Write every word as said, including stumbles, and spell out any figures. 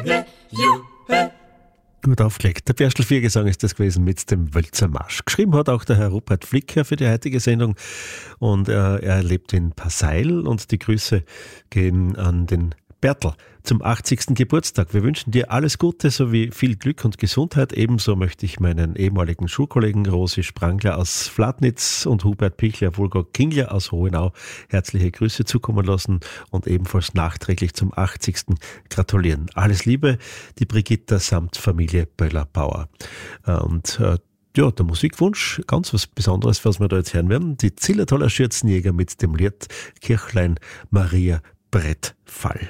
Gut aufgelegt. Der Berstel-Viergesang ist das gewesen mit dem Wölzer Marsch. Geschrieben hat auch der Herr Rupert Flicker für die heutige Sendung und äh, er lebt in Passeil und die Grüße gehen an den Bertel zum achtzigsten Geburtstag. Wir wünschen dir alles Gute sowie viel Glück und Gesundheit. Ebenso möchte ich meinen ehemaligen Schulkollegen Rosi Sprangler aus Flatnitz und Hubert Pichler, Wolfgang Kingler aus Hohenau herzliche Grüße zukommen lassen und ebenfalls nachträglich zum achtzigsten gratulieren. Alles Liebe, die Brigitta samt Familie Böller-Bauer. Und äh, ja, der Musikwunsch, ganz was Besonderes, was wir da jetzt hören werden. Die Zillertaler Schürzenjäger mit dem Lied Kirchlein Maria Brettfall.